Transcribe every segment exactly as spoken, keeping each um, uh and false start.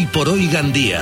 por Hoy Gandía.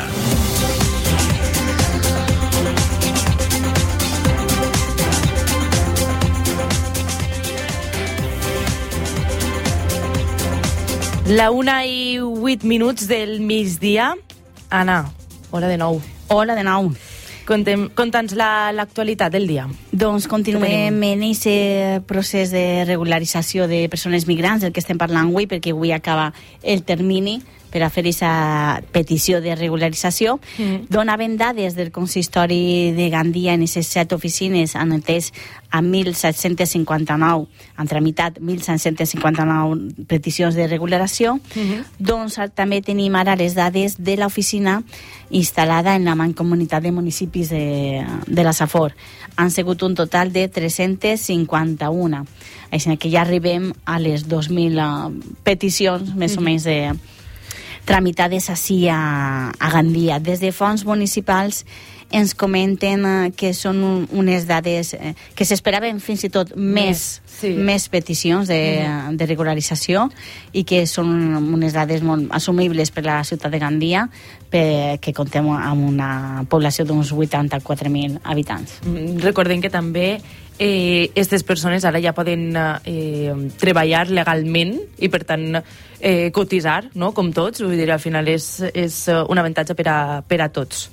La una i vuit minuts del migdia. Anna, hora de nou. Hora de nou. Conta'ns l'actualitat del dia. Doncs continuem en aquest procés de regularització de persones migrants, del que estem parlant avui, perquè avui acaba el termini per a fer aquesta petició de regularització. Mm. Donaven dades del consistori de Gandia en aquestes set oficines, han entès a mil set-cents cinquanta-nou, han tramitat mil set-cents cinquanta-nou peticions de regularització. Mm-hmm. Doncs també tenim ara les dades de l'oficina instal·lada en la mancomunitat de municipis de, de la Safor. Han sigut un total de tres-cents cinquanta-un. Així que ja arribem a les dos mil uh, peticions, més mm-hmm. o menys, de tramitades així a, a Gandia. Des de fons municipals ens comenten eh, que són un, unes dades eh, que s'esperaven fins i tot més, sí. més peticions de, mm. de regularització i que són unes dades molt assumibles per la ciutat de Gandia, perquè contem amb una població d'uns vuitanta-quatre mil habitants. Mm, recordem que també aquestes eh, persones ara ja poden eh, treballar legalment i per tant eh, cotitzar, no? Com tots, vull dir, al final és, és un avantatge per a, per a tots.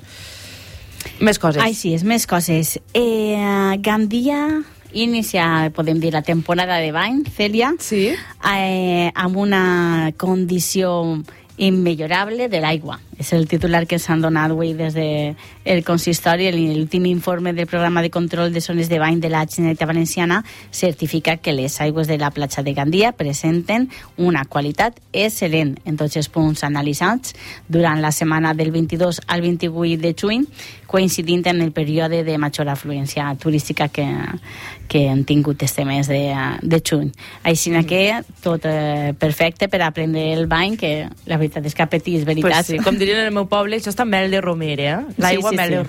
Més coses. Ai, sí, és més coses. Eh, Gandia inicia, podem dir, la temporada de bany, Cèlia, sí. eh, amb una condició immillorable de l'aigua. És el titular que s'han donat avui des del consistori. L'últim informe del programa de control de zones de bany de la Generalitat Valenciana certifica que les aigües de la platja de Gandia presenten una qualitat excel·lent en tots els punts analitzats durant la setmana del vint-i-dos al vint-i-vuit de juny, coincidint en el període de major afluència turística que, que han tingut este mes de, de juny. Així que tot eh, perfecte per aprendre el bany, que la veritat és que apetís, veritat. Pues sí, com dirien en el meu poble, això està mel de romer, eh? L'aigua sí, sí, mel sí. de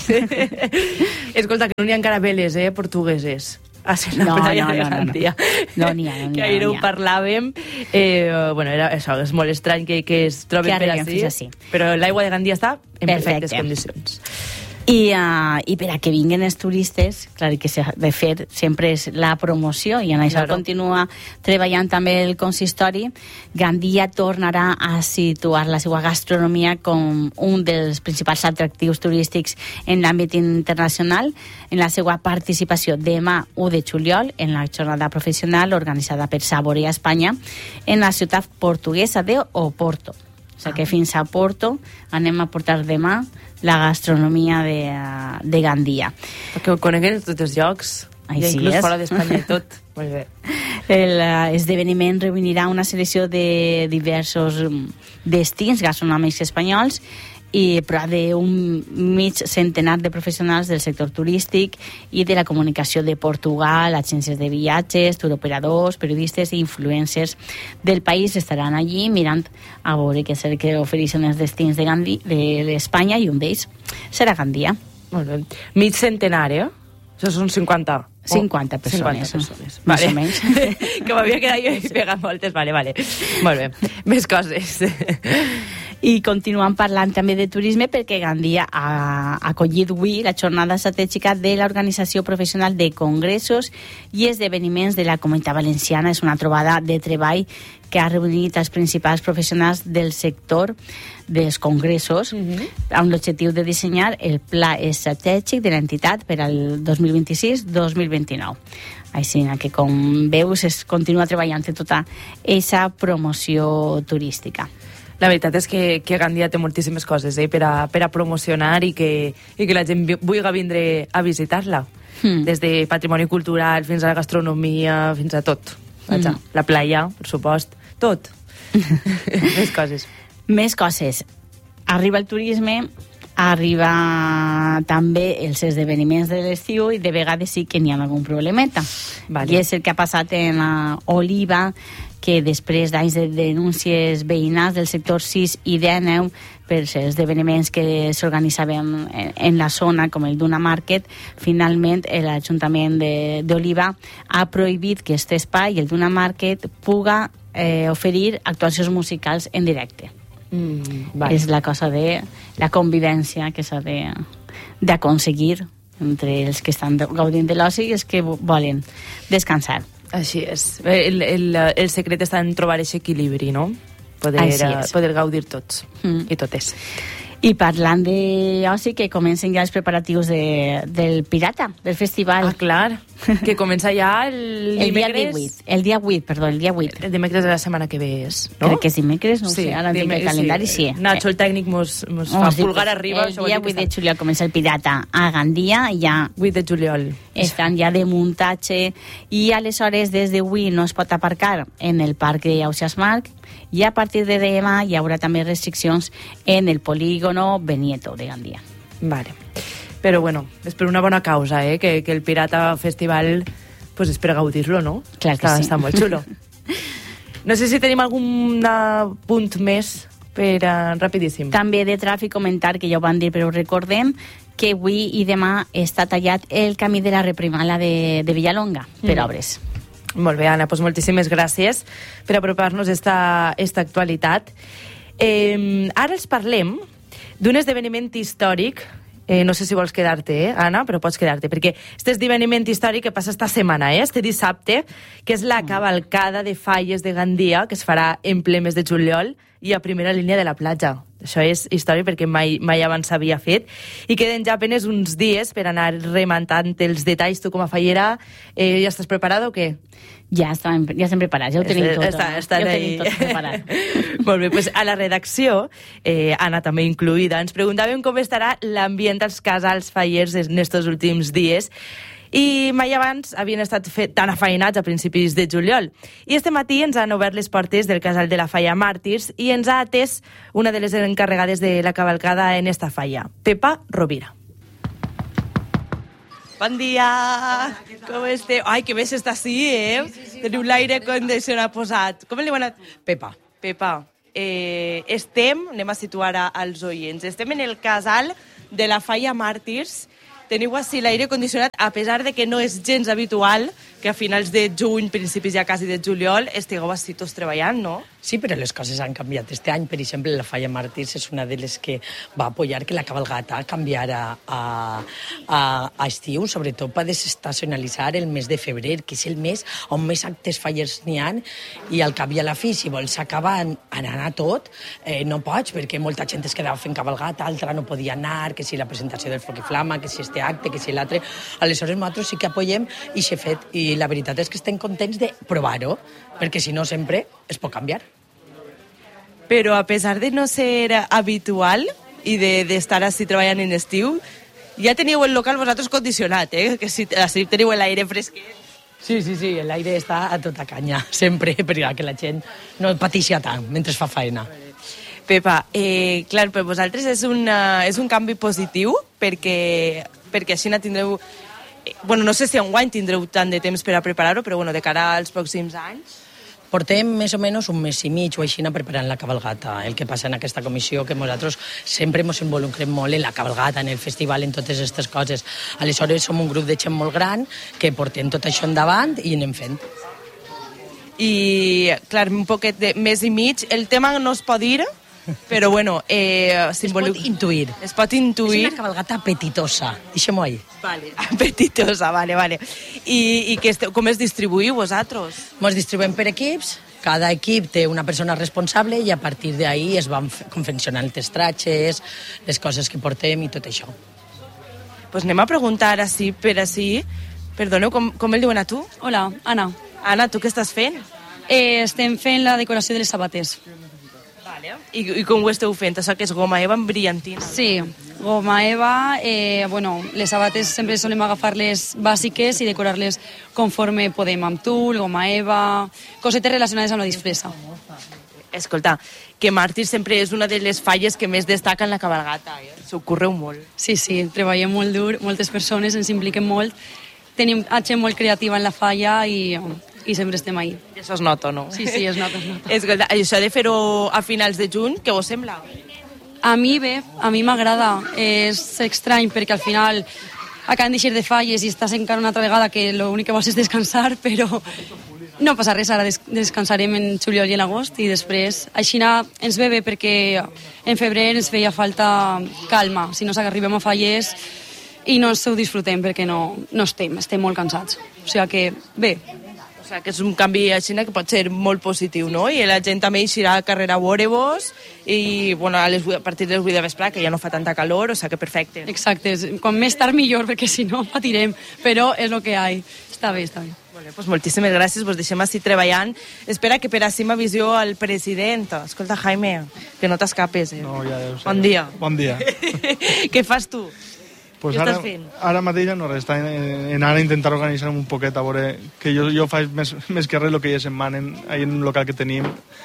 romer. Escolta, que no n'hi ha encara veles, eh, portugueses. A ser la no, playa no, de Gandia. No n'hi ha, no n'hi ha. Que ahir ho parlàvem. Eh, bueno, era, això, és molt estrany que, que es troben que per així, però l'aigua de Gandia està en perfectes Perfecte. condicions. I, uh, i per a que vinguen els turistes, clar que s'ha de fer sempre és la promoció, i en això claro. Continua treballant també el consistori. Gandia tornarà a situar la seva gastronomia com un dels principals atractius turístics en l'àmbit internacional, en la seva participació demà u de juliol en la jornada professional organitzada per Saborear Espanya en la ciutat portuguesa de Oporto. O sigui que fins a Porto anem a portar demà la gastronomia de, de Gandia. Perquè ho coneguen tots els llocs, Ai, ja sí inclús és. fora d'Espanya i tot. Molt bé. L'esdeveniment reunirà una selecció de diversos destins gastronòmics espanyols i prop d'un mig centenar de professionals del sector turístic i de la comunicació de Portugal, agències de viatges, turoperadors, periodistes i influencers del país estaran allí mirant a veure què és el que ofereixen els destins de, Gandhi, de l'Espanya, i un d'ells serà Gandia. Molt bé. Mig centenar, eh? Això són cinquanta. cinquanta persones. cinquanta persones. Més vale. o menys. Que m'havia quedat jo i pegat moltes. Vale, vale. Molt bé. Més coses. I continuem parlant també de turisme, perquè Gandia ha acollit avui la jornada estratègica de l'Organització Professional de Congressos i Esdeveniments de la Comunitat Valenciana. És una trobada de treball que ha reunit els principals professionals del sector dels congressos mm-hmm. amb l'objectiu de dissenyar el pla estratègic de l'entitat per al dos mil vint-i-sis dos mil vint-i-nou. Així que, com veus, es continua treballant en tota aquesta promoció turística. La veritat és que, que Gandia té moltíssimes coses eh, per, a, per a promocionar i que, i que la gent vulgui vindre a visitar-la. Mm. Des de patrimoni cultural fins a la gastronomia, fins a tot. Vaja, mm. La playa, per supost, tot. Més coses. Més coses. Arriba el turisme, arriba també els esdeveniments de l'estiu i de vegades sí que n'hi ha algun problemeta. Vale. I és el que ha passat en Oliva, que després d'anys de denúncies veïnals del sector sis i deu per els esdeveniments que s'organitzaven en, en la zona, com el Duna Market, finalment l'Ajuntament d'Oliva ha prohibit que aquest espai, el Duna Market, puga eh, oferir actuacions musicals en directe. Mm, vale. És la cosa de la convivència que s'ha de d'aconseguir entre els que estan gaudint de l'oci i els que volen descansar. Així és. El, el, el secret està en trobar aquest equilibri, no? Poder, poder gaudir tots mm. i totes. I parlant d'oci, que comencen ja els preparatius de, del Pirata, del festival. Ah, clar, que comença ja el, el dia divuit. El dia vuit, perdó, el dia vuit. El dimecres de la setmana que ve és, no? Crec que és dimecres, no sí, sé, ara dic el calendari, sí. sí. Nacho, el tècnic, mos, mos oh, fa sí, pulgar pues, arriba. El dia vuit de juliol comença el Pirata a Gandia, i ja... vuit de juliol. Estan ja de muntatge, i aleshores des d'avui no es pot aparcar en el parc d'Ausiàs Marc, i a partir de demà hi haurà també restriccions en el polígono Benieto de Gandia. Vale. Però bueno, és per una bona causa, eh? Que, que el Pirata Festival pues és per gaudir-lo, no? Clar que està, sí. Està molt xulo. No sé si tenim algun punt més per uh, rapidíssim. També de tràfic comentar, que ja ho van dir però ho recordem, que avui i demà està tallat el camí de la reprimala de, de Villalonga per mm. obres. Molt bé, Anna, doncs moltíssimes gràcies per apropar-nos esta, esta actualitat. Eh, ara els parlem d'un esdeveniment històric. Eh, no sé si vols quedar-te, eh, Anna, però pots quedar-te, perquè aquest esdeveniment històric que passa esta setmana, eh, este dissabte, que és la cavalcada de falles de Gandia, que es farà en ple mes de juliol i a primera línia de la platja. Això és històric perquè mai, mai abans s'havia fet. I queden ja apenes uns dies per anar rementant els detalls. Tu, com a fallera, eh, ja estàs preparada o què? Ja estem, ja estem preparats, ja ho tenim tot. Està, està ja ho tenim tot preparat. Molt bé, doncs a la redacció, eh, Anna també incluïda, ens preguntàvem com estarà l'ambient als casals fallers en estos últims dies. I mai abans havien estat fet tan afeinats a principis de juliol. I este matí ens han obert les portes del casal de la Falla Màrtirs i ens ha atès una de les encarregades de la cavalcada en esta falla, Pepa Rovira. Bon dia! Com esteu? Ai, que bé s'està així, eh? Sí, sí, sí, teniu l'aire condicionat posat. Com li van a... Pepa. Pepa. Eh, estem, anem a situar als oients, estem en el casal de la Falla Màrtirs. Teniu així l'aire condicionat, a pesar de que no és gens habitual que a finals de juny, principis ja quasi de juliol, estigueu així tots treballant, no? Sí, però les coses han canviat. Este any, per exemple, la Falla Màrtirs és una de les que va apoyar que la cabalgata canviara a, a, a estiu, sobretot per desestacionalitzar el mes de febrer, que és el mes on més actes fallers n'hi ha, i al cap i a la fi, si vols acabar anant a tot, eh, no pots, perquè molta gent es quedava fent cabalgata, altra no podia anar, que si la presentació del Foc i Flama, que si este acte, que si l'altre. Aleshores, nosaltres sí que apoyem i s'ha fet, i la veritat és que estem contents de provar-ho, perquè si no sempre es pot canviar. Però a pesar de no ser habitual i d'estar de, així treballant en estiu, ja teniu el local vosaltres condicionat, eh? Que si, així teniu l'aire fresquet. Sí, sí, sí, l'aire està a tota canya, sempre, perquè la gent no pateixi tant mentre fa feina. Pepa, eh, clar, per vosaltres és, una, és un canvi positiu, perquè, perquè així tindreu... Eh, bueno, no sé si enguany tindreu tant de temps per a preparar-ho, però bueno, de cara als pròxims anys... Portem més o menys un mes i mig o així preparant la cabalgata. El que passa en aquesta comissió que nosaltres sempre ens involucrem molt en la cabalgata, en el festival, en totes aquestes coses. Aleshores som un grup de gent molt gran que portem tot això endavant i anem fent. I, clar, un poquet de mes i mig. El tema no es pot dir, però bueno... Eh, es pot intuir. Es pot intuir. És una cabalgata apetitosa, deixem-ho ahí. Vale, apetitosa, vale, vale. I, i que esteu, com es distribuïu vosaltres? Ens distribuïm per equips, cada equip té una persona responsable i a partir d'ahí es van confeccionant els tratges, les coses que portem i tot això. Pues anem a preguntar així per així. Perdoneu, com, com el diuen a tu? Hola, Anna. Anna, tu què estàs fent? Eh, estem fent la decoració de les sabates. Vale. I, I com ho esteu fent? Això que és goma eva amb brillantina? Sí, goma eva. Eh, bueno, les sabates sempre solem agafar-les bàsiques i decorar-les conforme podem, amb tul, goma eva, cosetes relacionades amb la disfressa. Escolta, que Màrtirs sempre és una de les falles que més destaca en la cabalgata, eh? S'ho correu molt. Sí, sí, treballem molt dur, moltes persones ens impliquen molt, tenim gent molt creativa en la falla i... i sempre estem ahí. I això es nota, no? Sí, sí, es nota, es nota. Escolta, això de fer-ho a finals de juny, què vos sembla? A mi bé, a mi m'agrada. És estrany perquè al final acaben d'eixir de falles i estàs encara una altra vegada que l'únic que vols és descansar, però, no passa res, ara des descansarem en juliol i en agost i després així ens ve bé perquè en febrer ens feia falta calma, si no s'arribem a Falles i no ens ho disfrutem perquè no, no estem, estem molt cansats. O sigui que bé. O sigui que és un canvi així que pot ser molt positiu, no? I la gent també eixirà a carrera a veure-vos i bueno, a, les, a partir de les vuit de vesprà, que ja no fa tanta calor, o sigui que perfecte. Exacte, com més tard millor perquè si no patirem, però és el que hi ha. Està bé, està bé. Vale, pues moltíssimes gràcies, vos deixem així treballant. Espera que per a cima visió al president. Escolta, Jaime, que no t'escapes, eh? No, ja deu ser. Bon dia. Bon dia. Què fas tu? Pues Què ara, estàs fent? Ara mateix no res, està en, en ara intentar organitzar-me un poquet, a veure, que jo, jo faig més, més que res el que ells em manen, ahí en un local que tenim,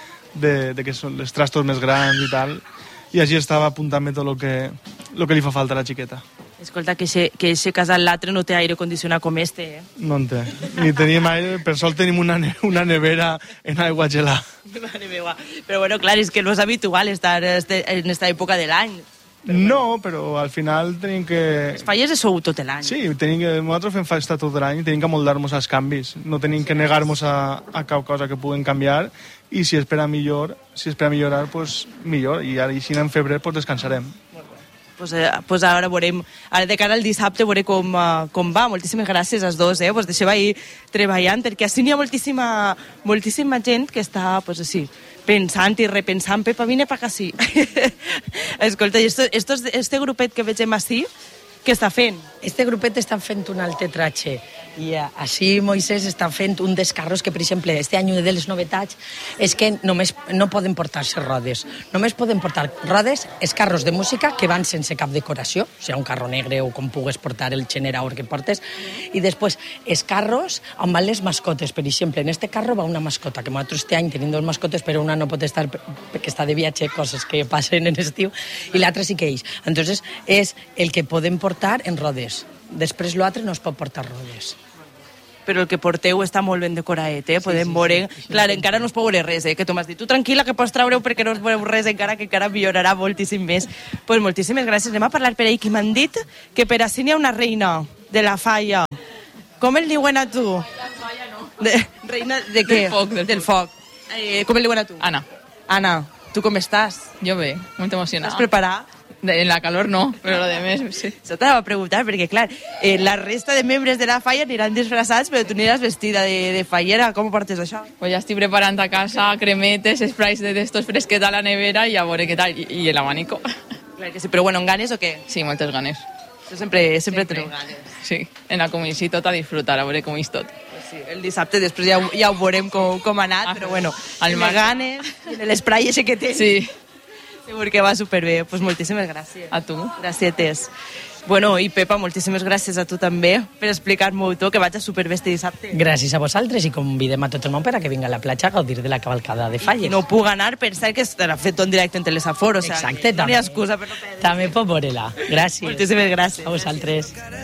de, de que són els trastos més grans i tal, i així estava apuntant-me tot el que, lo que li fa falta a la xiqueta. Escolta, que aquest casal l'altre no té aire condicionat com este, eh? No en té. Ni tenim aire, per sort tenim una, ne una nevera en aigua gelada. Mare meva. Però bueno, clar, és que no és habitual estar en aquesta època de l'any. No, però al final tenim que... Les falles sou tot l'any. Sí, tenim que... nosaltres fem festa tot l'any i tenim que amoldar-nos als canvis. No tenim que negar-nos a, a cap cosa que puguen canviar i si espera millor, si espera millorar, pues millor. I ara, així en febrer, pues descansarem. Pues, eh, pues ara veurem, ara de cara al dissabte veurem com, uh, com va. Moltíssimes gràcies als dos, eh? Pues deixeu ahir treballant, perquè així n'hi ha moltíssima, moltíssima gent que està, pues així, pensant i repensant, Pepa, vine pa casi. Escolta, i esto, estos, este grupet que vegem així, què està fent? Este grupet està fent un altre tratge i així Moisès està fent un dels carros que, per exemple, este any una de les novetats és que només no poden portar-se rodes. Només poden portar rodes els carros de música que van sense cap decoració, o sigui, un carro negre o com pugues portar el generador que portes, i després els carros on van les mascotes. Per exemple, en este carro va una mascota, que nosaltres este any tenim dos mascotes, però una no pot estar perquè està de viatge, coses que passen en estiu, i l'altra sí que ells. Entonces, és el que podem portar en rodes. Després l'altre no es pot portar rodes. Però el que porteu està molt ben decorat, eh? Podem sí, sí, veure... Sí, sí. Clar, encara no es pot veure res, eh? Que tu m'has dit, tu tranquil·la que pots traure-ho perquè no es veureu res encara, que encara millorarà moltíssim més. Doncs pues moltíssimes gràcies. Anem a parlar per ahí, que m'han dit que per ací n'hi ha una reina de la falla. Com el diuen a tu? La falla no. De, reina de què? Del foc. Del, del foc. Eh, com el diuen a tu? Ana. Ana, tu com estàs? Jo bé, molt emocionada. Estàs preparat? De, en la calor no, però lo de més, sí. Això t'anava a preguntar, perquè clar, eh, la resta de membres de la falla aniran disfressats, però tu aniràs vestida de, de fallera. Com ho portes això? Pues ja estic preparant a casa cremetes, sprays de estos fresquets a la nevera i a veure què tal, i, i el abanico. Clar que sí, però bueno, en ganes o què? Sí, moltes ganes. Tu sempre, sempre, sempre. teniu ganes. Sí, en la comissió tot a disfrutar, a veure com és tot. Pues sí, el dissabte després ja, ja ho veurem com, com ha anat, ah, però bueno, amb ganes, i l'esprai ese que tens. Sí. Segur que va superbé. Pues moltíssimes gràcies. A tu. Gràcies. Bueno, i Pepa, moltíssimes gràcies a tu també per explicar-m'ho tot, que vaig a superbé este dissabte. Gràcies a vosaltres i convidem a tot el món per a que vinga a la platja a gaudir de la cavalcada de Falles. I no puc anar, per cert que estarà fet en directe en Telesafor, o sigui, exacte, no hi ha excusa per no perdre. També pot veure-la. Gràcies. Moltíssimes gràcies. A vosaltres.